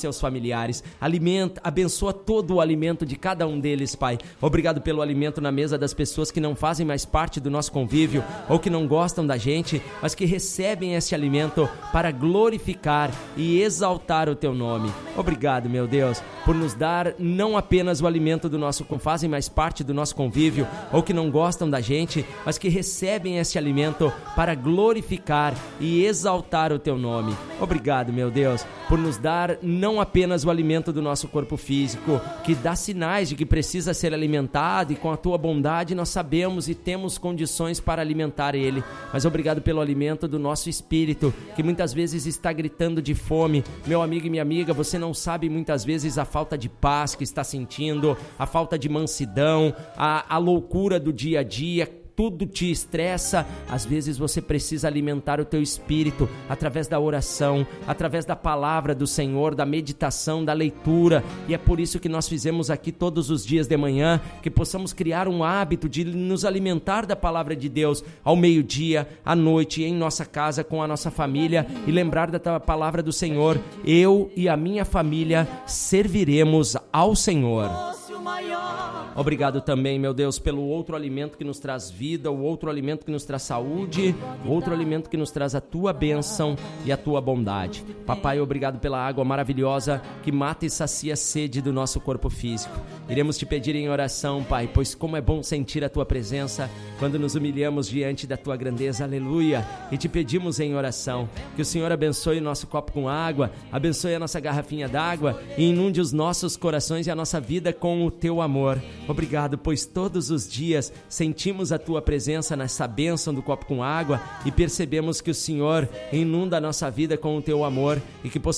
seus familiares. Alimenta, abençoa todo o alimento de cada um deles, Pai. Obrigado pelo alimento na mesa das pessoas que não fazem mais parte do nosso convívio ou que não gostam da gente, mas que recebem esse alimento para glorificar e exaltar o teu nome. Obrigado, meu Deus, por nos dar não apenas o alimento do nosso, que fazem mais parte do nosso convívio ou que não gostam da gente, mas que recebem esse alimento para glorificar e exaltar o teu nome. Obrigado, meu Deus, por nos dar não apenas o alimento do nosso corpo físico, que dá sinais de que precisa ser alimentado, e com a tua bondade nós sabemos e temos condições para alimentar ele, mas obrigado pelo alimento do nosso espírito, que muitas vezes está gritando de fome. Meu amigo e minha amiga, você não sabe muitas vezes a falta de paz que está sentindo, a falta de mansidão, a loucura do dia a dia. Tudo te estressa. Às vezes você precisa alimentar o teu espírito através da oração, através da palavra do Senhor, da meditação, da leitura, e é por isso que nós fizemos aqui todos os dias de manhã, que possamos criar um hábito de nos alimentar da palavra de Deus ao meio-dia, à noite, em nossa casa, com a nossa família, e lembrar da palavra do Senhor: eu e a minha família serviremos ao Senhor. Obrigado também, meu Deus, pelo outro alimento que nos traz vida, o outro alimento que nos traz saúde, o outro alimento que nos traz a tua bênção e a tua bondade. Papai, obrigado pela água maravilhosa que mata e sacia a sede do nosso corpo físico. Iremos te pedir em oração, Pai, pois como é bom sentir a tua presença quando nos humilhamos diante da tua grandeza, aleluia. E te pedimos em oração que o Senhor abençoe o nosso copo com água, abençoe a nossa garrafinha d'água e inunde os nossos corações e a nossa vida com o teu amor. Obrigado, pois todos os dias sentimos a tua presença nessa bênção do copo com água e percebemos que o Senhor inunda a nossa vida com o teu amor, e que